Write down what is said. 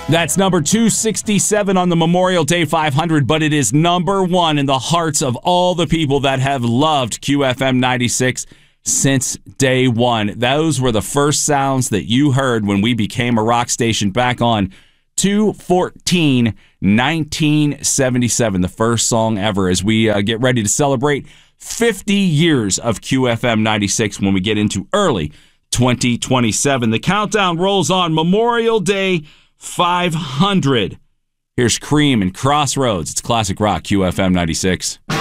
That's number 267 on the Memorial Day 500, but it is number one in the hearts of all the people that have loved QFM 96 since day one. Those were the first sounds that you heard when we became a rock station back on 2/14/1977, the first song ever, as we get ready to celebrate 50 years of QFM 96 when we get into early 2027. The countdown rolls on. Memorial Day 500. Here's Cream and Crossroads. It's classic rock, QFM 96.